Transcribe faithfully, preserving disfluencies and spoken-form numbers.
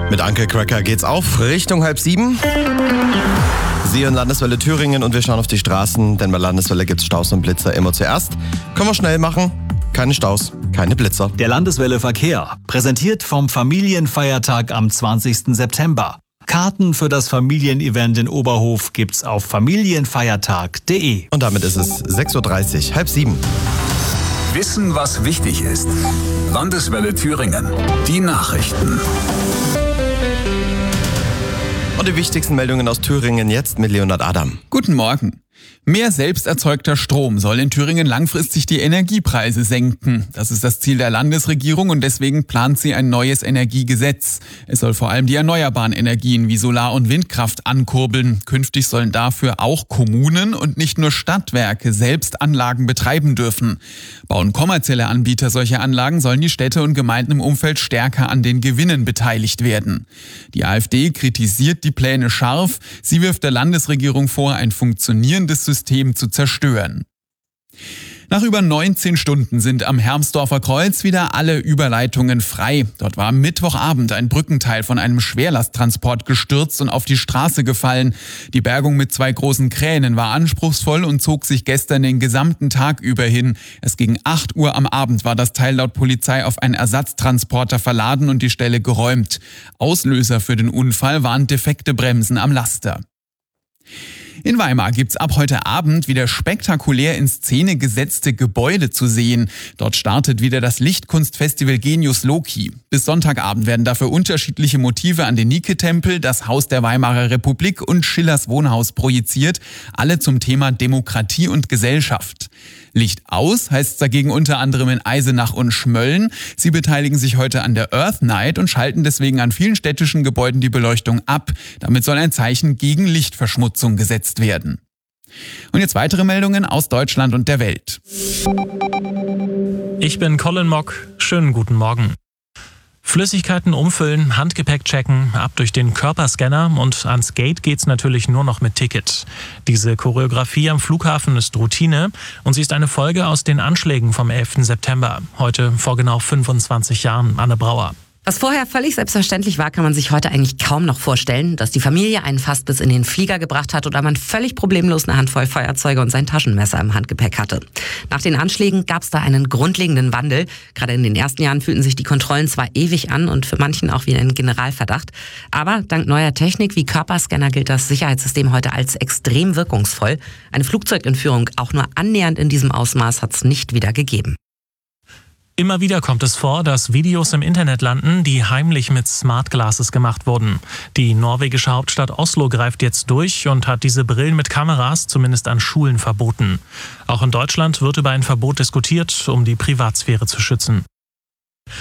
Mit Anke Cracker geht's auf Richtung halb sieben. Sie in Landeswelle Thüringen und wir schauen auf die Straßen, denn bei Landeswelle gibt's Staus und Blitzer immer zuerst. Können wir schnell machen. Keine Staus, keine Blitzer. Der Landeswelle Verkehr, präsentiert vom Familienfeiertag am zwanzigsten September. Karten für das Familienevent in Oberhof gibt's auf familienfeiertag punkt de. Und damit ist es sechs Uhr dreißig, halb sieben. Wissen, was wichtig ist. Landeswelle Thüringen. Die Nachrichten. Und die wichtigsten Meldungen aus Thüringen jetzt mit Leonhard Adam. Guten Morgen. Mehr selbst erzeugter Strom soll in Thüringen langfristig die Energiepreise senken. Das ist das Ziel der Landesregierung und deswegen plant sie ein neues Energiegesetz. Es soll vor allem die erneuerbaren Energien wie Solar- und Windkraft ankurbeln. Künftig sollen dafür auch Kommunen und nicht nur Stadtwerke selbst Anlagen betreiben dürfen. Bauen kommerzielle Anbieter solche Anlagen, sollen die Städte und Gemeinden im Umfeld stärker an den Gewinnen beteiligt werden. Die AfD kritisiert die Pläne scharf. Sie wirft der Landesregierung vor, ein funktionierendes System zu zerstören. Nach über neunzehn Stunden sind am Hermsdorfer Kreuz wieder alle Überleitungen frei. Dort war am Mittwochabend ein Brückenteil von einem Schwerlasttransport gestürzt und auf die Straße gefallen. Die Bergung mit zwei großen Kränen war anspruchsvoll und zog sich gestern den gesamten Tag über hin. Erst gegen acht Uhr am Abend war das Teil laut Polizei auf einen Ersatztransporter verladen und die Stelle geräumt. Auslöser für den Unfall waren defekte Bremsen am Laster. In Weimar gibt's ab heute Abend wieder spektakulär in Szene gesetzte Gebäude zu sehen. Dort startet wieder das Lichtkunstfestival Genius Loci. Bis Sonntagabend werden dafür unterschiedliche Motive an den Nike-Tempel, das Haus der Weimarer Republik und Schillers Wohnhaus projiziert. Alle zum Thema Demokratie und Gesellschaft. Licht aus heißt es dagegen unter anderem in Eisenach und Schmölln. Sie beteiligen sich heute an der Earth Night und schalten deswegen an vielen städtischen Gebäuden die Beleuchtung ab. Damit soll ein Zeichen gegen Lichtverschmutzung gesetzt werden. Und jetzt weitere Meldungen aus Deutschland und der Welt. Ich bin Colin Mock. Schönen guten Morgen. Flüssigkeiten umfüllen, Handgepäck checken, ab durch den Körperscanner und ans Gate geht's natürlich nur noch mit Ticket. Diese Choreografie am Flughafen ist Routine und sie ist eine Folge aus den Anschlägen vom elften September. Heute vor genau fünfundzwanzig Jahren. Anne Brauer. Was vorher völlig selbstverständlich war, kann man sich heute eigentlich kaum noch vorstellen, dass die Familie einen fast bis in den Flieger gebracht hat oder man völlig problemlos eine Handvoll Feuerzeuge und sein Taschenmesser im Handgepäck hatte. Nach den Anschlägen gab es da einen grundlegenden Wandel. Gerade in den ersten Jahren fühlten sich die Kontrollen zwar ewig an und für manchen auch wie ein Generalverdacht, aber dank neuer Technik wie Körperscanner gilt das Sicherheitssystem heute als extrem wirkungsvoll. Eine Flugzeugentführung auch nur annähernd in diesem Ausmaß hat es nicht wieder gegeben. Immer wieder kommt es vor, dass Videos im Internet landen, die heimlich mit Smart Glasses gemacht wurden. Die norwegische Hauptstadt Oslo greift jetzt durch und hat diese Brillen mit Kameras zumindest an Schulen verboten. Auch in Deutschland wird über ein Verbot diskutiert, um die Privatsphäre zu schützen.